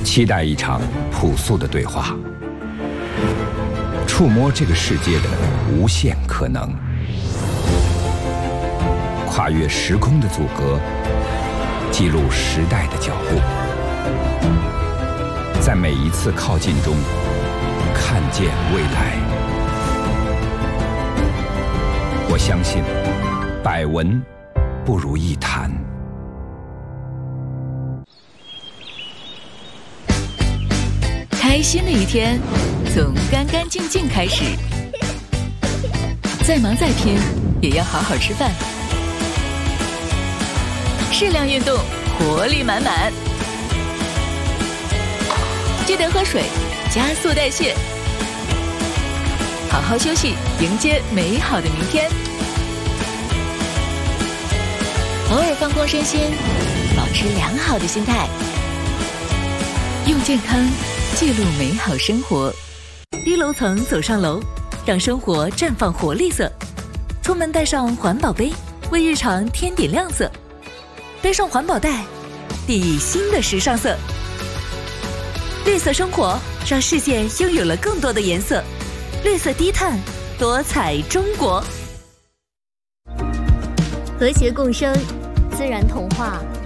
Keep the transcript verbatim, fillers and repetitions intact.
期待一场朴素的对话，触摸这个世界的无限可能，跨越时空的阻隔，记录时代的脚步，在每一次靠近中看见未来。我相信，百闻不如一谈。 开心的一天，从干干净净开始。再忙再拼，也要好好吃饭。适量运动，活力满满。记得喝水，加速代谢。好好休息，迎接美好的明天。偶尔放空身心，保持良好的心态，用健康记录美好生活。低楼层走上楼，让生活绽放活力色。出门带上环保杯，为日常添点亮色。背上环保袋，熠熠新的时尚色。绿色生活，让世界拥有了更多的颜色。绿色低碳，多彩中国。 和谐共生，自然童话